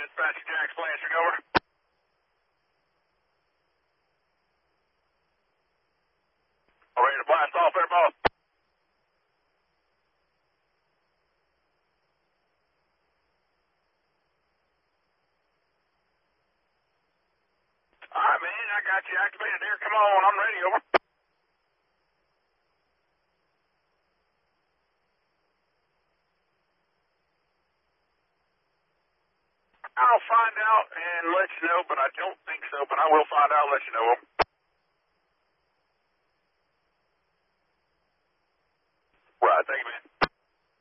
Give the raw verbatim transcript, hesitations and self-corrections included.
Dispatch Jack's Lansing, over. All ready to blast off there, boss. All right, man, I got you activated there. Come on, I'm ready, over. I'll find out and let you know, but I don't think so, but I will find out and let you know. Right, thank you, man.